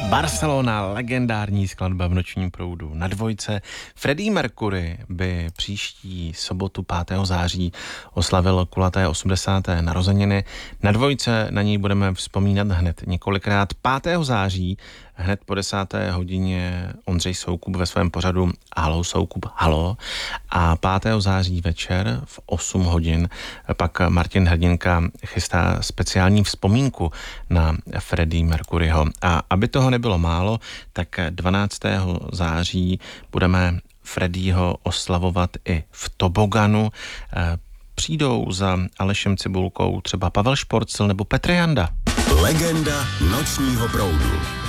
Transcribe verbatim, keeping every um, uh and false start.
Barcelona, legendární skladba v nočním proudu. Na dvojce Freddie Mercury by příští sobotu pátého září oslavil kulaté osmdesáté narozeniny. Na dvojce na něj budeme vzpomínat hned několikrát. pátého září hned po desáté hodině Ondřej Soukup ve svém pořadu Haló Soukup, haló. A pátého září večer v osm hodin pak Martin Hrdinka chystá speciální vzpomínku na Freddie Mercuryho. A aby toho nebylo málo, tak dvanáctého září budeme Freddieho oslavovat i v toboganu. Přijdou za Alešem Cibulkou třeba Pavel Šporcl nebo Petr Janda. Legenda nočního proudu.